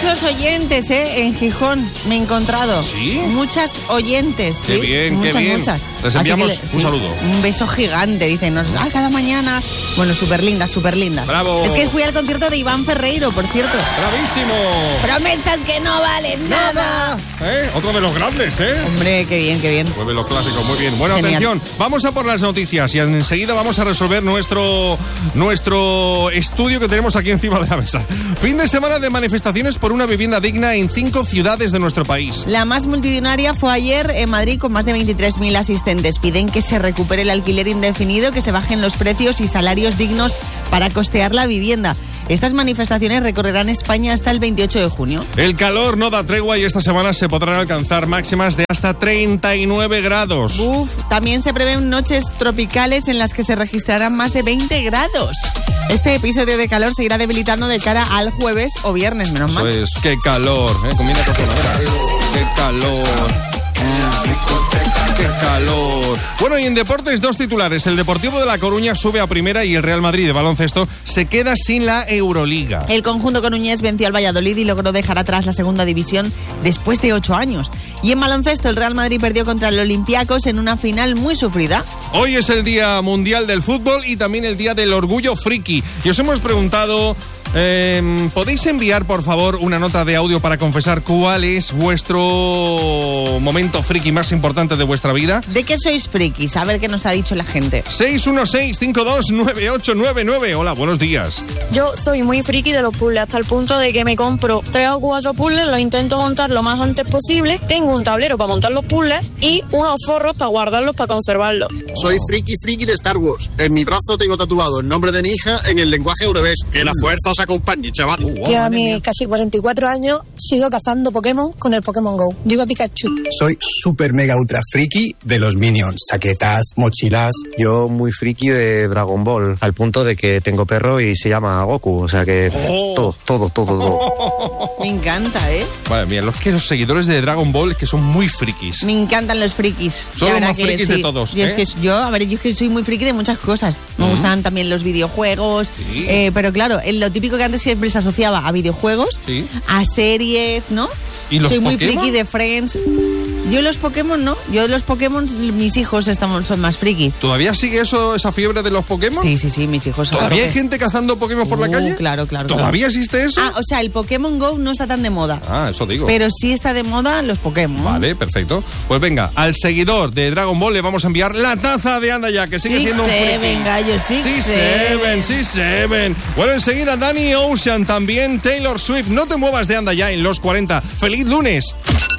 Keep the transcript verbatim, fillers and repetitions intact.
muchos oyentes, ¿eh? En Gijón me he encontrado. ¿Sí? Muchas oyentes. Qué ¿sí? bien, muchas, qué bien. Muchas. Les Así enviamos que, un sí, saludo. Un beso gigante, dicen. Nos, ah, cada mañana. Bueno, súper linda, súper linda. ¡Bravo! Es que fui al concierto de Iván Ferreiro, por cierto. ¡Bravísimo! Promesas que no valen nada. ¿Eh? Otro de los grandes, ¿eh? Hombre, qué bien, qué bien. Mueve los clásicos, muy bien. Bueno, Genial. atención, vamos a por las noticias y enseguida vamos a resolver nuestro, nuestro estudio que tenemos aquí encima de la mesa. Fin de semana de manifestaciones por una vivienda digna en cinco ciudades de nuestro país. La más multitudinaria fue ayer en Madrid con más de veintitrés mil asistentes. Piden que se recupere el alquiler indefinido, que se bajen los precios y salarios dignos para costear la vivienda. Estas manifestaciones recorrerán España hasta el veintiocho de junio. El calor no da tregua y esta semana se podrán alcanzar máximas de hasta treinta y nueve grados. Uf, también se prevén noches tropicales en las que se registrarán más de veinte grados. Este episodio de calor se irá debilitando de cara al jueves o viernes, menos mal. Pues qué calor, ¿eh? Combina con la madera. Qué calor. ¡Qué calor! Bueno, y en deportes, dos titulares. El Deportivo de La Coruña sube a primera y el Real Madrid de baloncesto se queda sin la Euroliga. El conjunto coruñés venció al Valladolid y logró dejar atrás la segunda división después de ocho años. Y en baloncesto, el Real Madrid perdió contra el Olympiacos en una final muy sufrida. Hoy es el Día Mundial del Fútbol y también el Día del Orgullo Friki. Y os hemos preguntado... Eh, ¿Podéis enviar, por favor, una nota de audio para confesar cuál es vuestro momento friki más importante de vuestra vida? ¿De qué sois frikis? A ver qué nos ha dicho la gente. seis uno seis, cinco dos nueve ocho nueve nueve. Hola, buenos días. Yo soy muy friki de los puzzles, hasta el punto de que me compro tres o cuatro puzzles, los intento montar lo más antes posible. Tengo un tablero para montar los puzzles y unos forros para guardarlos, para conservarlos. Soy friki friki de Star Wars. En mi brazo tengo tatuado el nombre de mi hija en el lenguaje eurobés. Que la fuerza os acompañe, chaval. Uh, wow, Que a madre mis mía. casi cuarenta y cuatro años sigo cazando Pokémon con el Pokémon Go. Digo a Pikachu. Soy super mega ultra friki de los Minions. Chaquetas, mochilas. Yo muy friki de Dragon Ball, al punto de que tengo perro y se llama Goku, o sea que Oh. todo, todo, todo, todo. Me encanta, ¿eh? Vale, mira, los que los seguidores de Dragon Ball es que son muy frikis. Me encantan los frikis. Son La los verdad más que frikis de todos, Yo, es ¿eh? que yo, a ver, yo es que soy muy friki de muchas cosas. Me Mm. gustan también los videojuegos. Sí. eh, pero claro, en lo típico que antes siempre se asociaba a videojuegos, Sí. a series, ¿no? ¿Y los Soy muy Pokémon? friki de Friends. Yo los Pokémon no. Yo los Pokémon, mis hijos estamos, son más frikis. ¿Todavía sigue eso, esa fiebre de los Pokémon? Sí, sí, sí, mis hijos son. ¿Todavía hay Poké- gente cazando Pokémon por la Uh, calle? Claro, claro. ¿Todavía claro. existe eso? Ah, o sea, el Pokémon Go no está tan de moda. Ah, eso digo. Pero sí está de moda los Pokémon. Vale, perfecto. Pues venga, al seguidor de Dragon Ball le vamos a enviar la taza de Anda Ya, que sigue Six siendo un Seven, friki. gallo, Six Sí, Seven. Seven, sí, Seven. Bueno, enseguida Danny Ocean, también Taylor Swift. No te muevas de Anda Ya en los cuarenta. ¡Feliz lunes!